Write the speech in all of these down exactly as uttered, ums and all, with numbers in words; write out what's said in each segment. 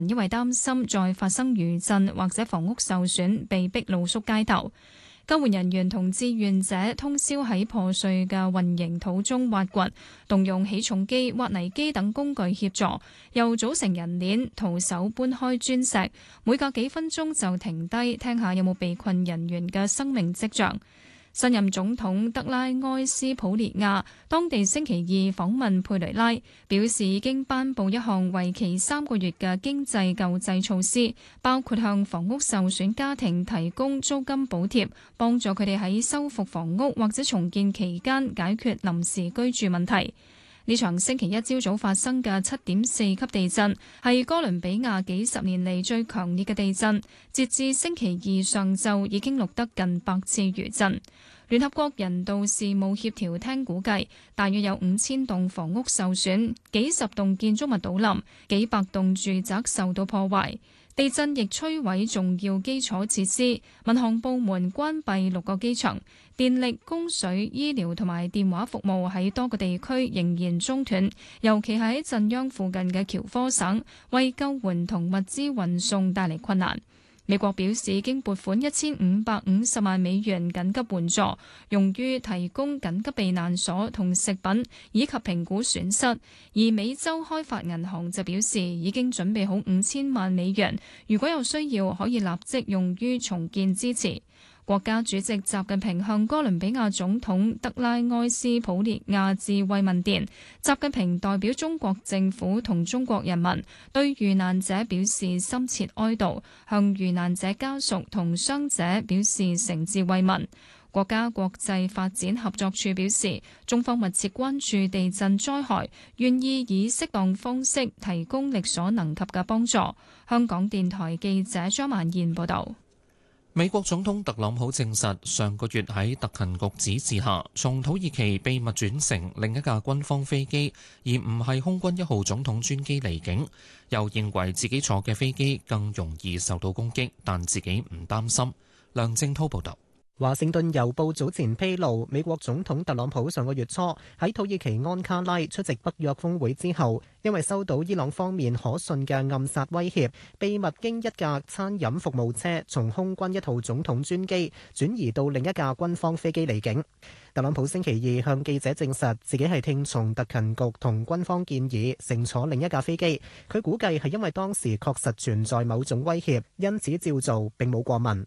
因為擔心再發生餘震或者房屋受損，被逼露宿街頭。救援人員同志願者通宵喺破碎嘅混凝土中挖掘，動用起重機、挖泥機等工具協助，又組成人鏈，徒手搬開磚石，每隔幾分鐘就停低，聽下有冇被困人員嘅生命跡象。新任總統德拉埃斯普列亞當地星期二訪問佩雷拉，表示已經頒布一項為期三個月嘅經濟救濟措施，包括向房屋受損家庭提供租金補貼，幫助佢哋喺修復房屋或者重建期間解決臨時居住問題。呢場星期一朝早發生嘅七點四級地震，係哥倫比亞幾十年嚟最強烈嘅地震。截至星期二上晝，已經錄得近百次餘震。聯合國人道事務協調廳估計，大約有五千棟房屋受損，幾十棟建築物倒冧，幾百棟住宅受到破壞。地震亦摧毀重要基礎設施，民航部門關閉六個機場，電力、供水、醫療同埋電話服務喺多個地區仍然中斷，尤其係喺震央附近嘅喬科省，為救援同物資運送帶嚟困難。美國表示已經撥款一千五百五十萬美元緊急援助，用於提供緊急避難所同食品，以及評估損失。而美洲開發銀行就表示已經準備好五千萬美元，如果有需要可以立即用於重建支持。國家主席習近平向哥倫比亞總統德拉埃斯普列亞致慰問電。習近平代表中國政府同中國人民對遇難者表示深切哀悼，向遇難者家屬同傷者表示誠摯慰問。國家國際發展合作處表示，中方密切關注地震災害，願意以適當方式提供力所能及嘅幫助。香港電台記者張曼燕報道。 美國總統特朗普證實，上個月喺特勤局指示下，從土耳其秘密轉乘另一架軍方飛機，而唔係空軍一號總統專機離境。又認為自己坐嘅飛機更容易受到攻擊，但自己唔擔心。梁正滔報導。 華盛頓郵報早前披露，美國總統特朗普上個月初喺土耳其安卡拉出席北約峰會之後，因為收到伊朗方面可信嘅暗殺威脅，秘密經一架餐飲服務車從空軍一號總統專機轉移到另一架軍方飛機離境。特朗普星期二向記者證實，自己係聽從特勤局同軍方建議乘坐另一架飛機。佢估計係因為當時確實存在某種威脅，因此照做並冇過問。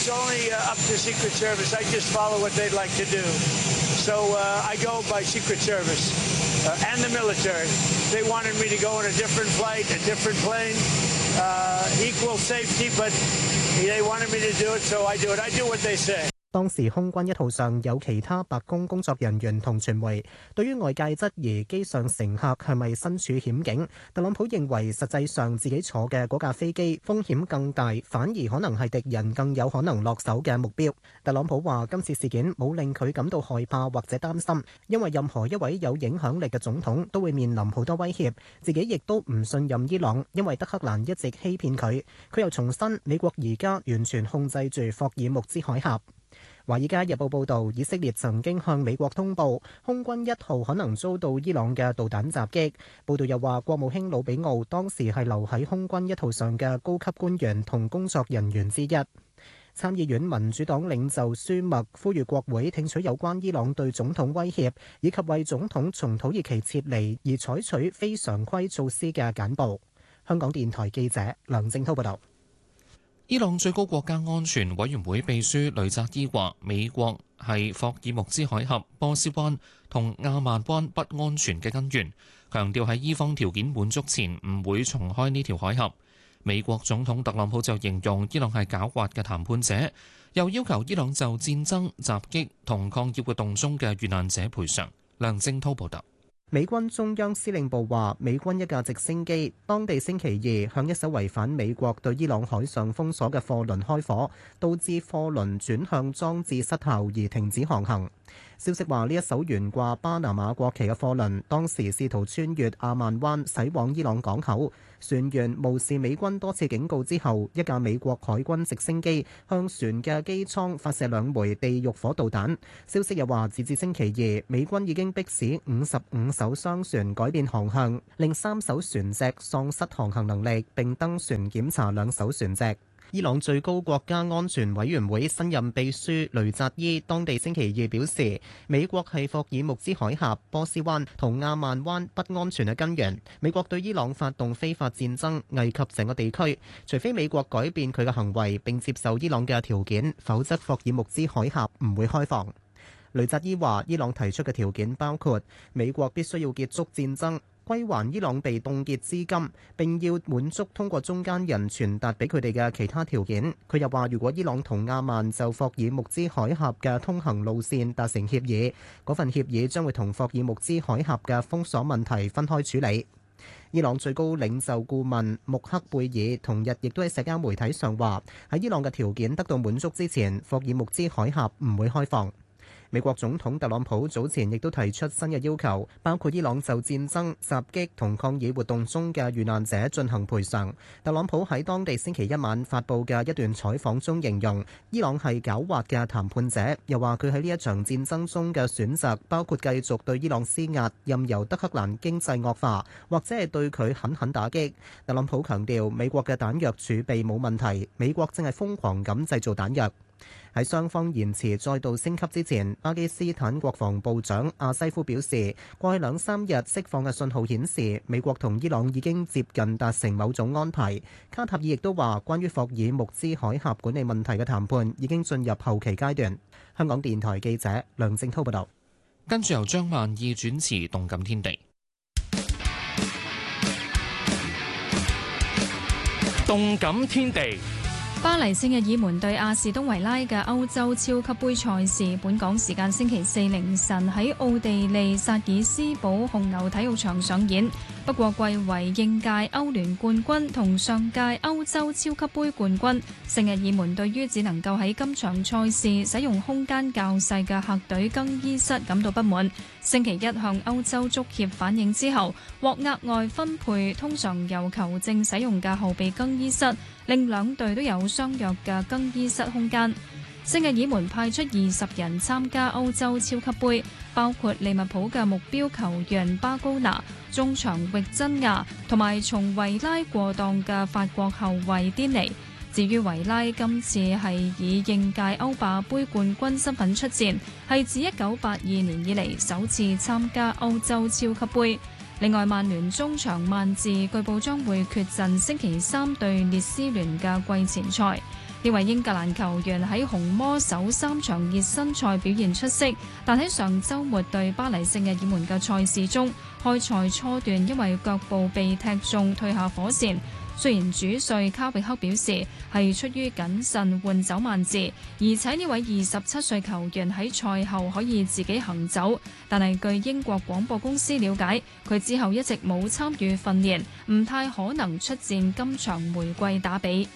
Service. I just follow what they'd like to do. So uh, I go by Secret Service uh, and the military. They wanted me to go on a different flight, a different plane, uh, equal safety, but they wanted me to do it, so I do it. I do what they say. 當時空軍一號上有其他白宮工作人員同傳媒，對於外界質疑機上乘客係咪身處險境，特朗普認為實際上自己坐嘅嗰架飛機風險更大，反而可能係敵人更有可能落手嘅目標。特朗普話今次事件冇令佢感到害怕或者擔心，因為任何一位有影響力嘅總統都會面臨好多威脅，自己亦都唔信任伊朗，因為德黑蘭一直欺騙佢。佢又重申美國而家完全控制住霍爾木茲海峽。《華爾街日報》報導，以色列曾經向美國通報空軍一號可能遭到伊朗嘅導彈襲擊。報導又話，國務卿魯比奧當時係留喺空軍一號上嘅高級官員同工作人員之一。參議院民主黨領袖舒默呼籲國會聽取有關伊朗對總統威脅以及為總統從土耳其撤離而採取非常規措施嘅簡報。香港電台記者梁正滔報導。 伊朗最高國家安全委員會秘書雷扎伊話，美國係霍爾木茲海峽、波斯灣同亞曼灣不安全嘅根源，強調喺伊方條件滿足前唔會重開呢條海峽。美國總統特朗普就形容伊朗係狡猾嘅談判者，又要求伊朗就戰爭、襲擊同抗議活動中嘅遇難者賠償。梁正滔報導。 美軍中央司令部話，美軍一架直升機當地星期二向一艘違反美國對伊朗海上封鎖嘅貨輪開火，導致貨輪轉向裝置失效而停止航行。 消息話，呢一艘懸掛巴拿馬國旗嘅貨輪當時試圖穿越阿曼灣駛往伊朗港口，船員無視美軍多次警告之後，一架美國海軍直升機向船嘅機艙發射兩枚地獄火導彈。消息又話，截至星期二，美軍已經迫使五十五艘商船改變航向，令三艘船隻喪失航行能力，並登船檢查兩艘船隻。伊朗最高國家安全委員會新任秘書雷扎伊當地星期二表示，美國係霍爾木茲海峽、波斯灣同亞曼灣不安全嘅根源。美國對伊朗發動非法戰爭，危及整個地區。除非美國改變佢嘅行為並接受伊朗嘅條件，否則霍爾木茲海峽唔會開放。雷扎伊話，伊朗提出嘅條件包括美國必須要結束戰爭，歸還伊朗被凍結資金，並要滿足通過中間人傳達俾佢哋嘅其他條件。佢又話，如果伊朗同亞曼就霍爾木茲海峽嘅通行路線達成協議，嗰份協議將會同霍爾木茲海峽嘅封鎖問題分開處理。伊朗最高領袖顧問穆克貝爾同日亦都喺社交媒體上話，喺伊朗嘅條件得到滿足之前，霍爾木茲海峽唔會開放。美國總統特朗普早前亦都提出新嘅要求，包括伊朗就戰爭、襲擊同抗議活動中嘅遇難者進行賠償。特朗普喺當地星期一晚發布嘅一段採訪中形容伊朗係狡猾嘅談判者，又話佢喺呢一場戰爭中嘅選擇包括繼續對伊朗施壓，任由德黑蘭經濟惡化，或者係對佢狠狠打擊。特朗普強調美國嘅彈藥儲備冇問題，美國正係瘋狂咁製造彈藥。喺雙方言辭再度升級之前，巴基斯坦國防部長阿西夫表示，過去兩三日釋放嘅信號顯示，美國同伊朗已經接近達成某種安排。卡塔爾亦都話，關於霍爾木茲海峽管理問題嘅談判已經進入後期階段。香港電台記者梁正滔報道。 跟住由張萬義主持《動感天地》。 動感天地。 巴黎聖日耳門對阿士東維拉嘅歐洲超級杯賽事，本港時間星期四凌晨喺奧地利薩爾斯堡紅牛體育場上演。不過貴為應屆歐聯冠軍同上屆歐洲超級杯冠軍，聖日耳門對於只能夠喺今場賽事使用空間較細嘅客隊更衣室感到不滿。星期一向歐洲足協反映之後，獲額外分配通常由球證使用嘅後備更衣室，令兩隊都有相約嘅更衣室空間。聖日耳門派出二十人參加歐洲超級杯，包括利物浦嘅目標球員巴高拿、中場域真亞同埋從維拉過檔嘅法國後衛甸尼。至於維拉今次係以應屆歐霸杯冠軍身份出戰，係自一九八二年以嚟首次參加歐洲超級杯。另外，曼聯中場曼治據報將會缺陣星期三對列斯聯嘅季前賽。呢位英格蘭球員喺紅魔首三場熱身賽表現出色，但喺上週末對巴黎聖日耳門嘅賽事中，開賽初段因為腳部被踢中退下火線。雖然主帥卡域克表示係出於謹慎換走曼治，而且呢位二十七歲球員喺賽後可以自己行走，但係據英國廣播公司了解，佢之後一直冇參與訓練，唔太可能出戰今場玫瑰打比。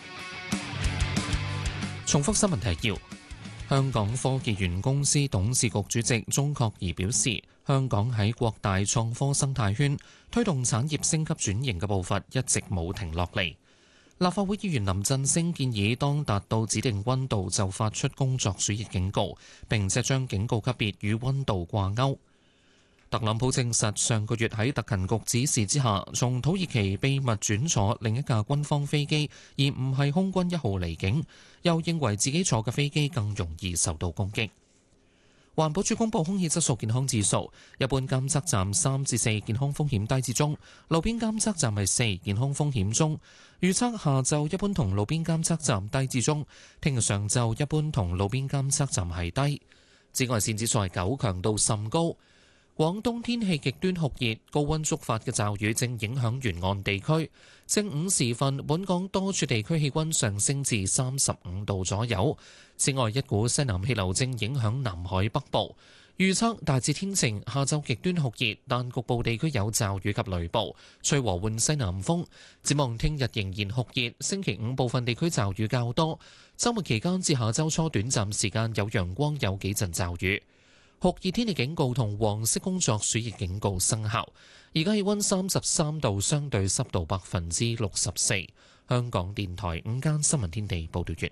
重複新聞提要：香港科技園公司董事局主席鍾國儀表示，香港喺擴大創科生態圈、推動產業升級轉型嘅步伐一直冇停落嚟。立法會議員林振昇建議，當達到指定溫度就發出工作暑熱警告，並且將警告級別與溫度掛鈎。特朗普證實上個月喺特勤局指示之下，從土耳其秘密轉坐另一架軍方飛機，而唔係空軍一號離境，又認為自己坐嘅飛機更容易受到攻擊。環保署公布空氣質素健康指數，一般監測站三至四，健康風險低至中；路邊監測站係四，健康風險中。預測下晝一般同路邊監測站低至中，聽日上晝一般同路邊監測站係低。紫外線指數係九，強度甚高。廣東天氣極端酷熱，高溫觸發嘅驟雨正影響沿岸地區。正午時分，本港多處地區氣溫上升至三十五度左右。此外，一股西南氣流正影響南海北部。預測大致天晴，下晝極端酷熱，但局部地區有驟雨及雷暴，吹和緩西南風。展望聽日仍然酷熱，星期五部分地區驟雨較多。週末期間至下週初短暫時間有陽光，有幾陣驟雨。 酷熱天氣警告同黃色工作暑熱警告生效。而家氣溫三十三度，相對濕度百分之六十四。香港電台午間新聞天地報道完。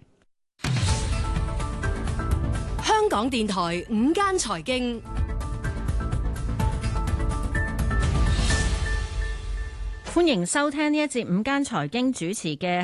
香港電台午間財經， 歡迎收聽呢一節午間財經，主持嘅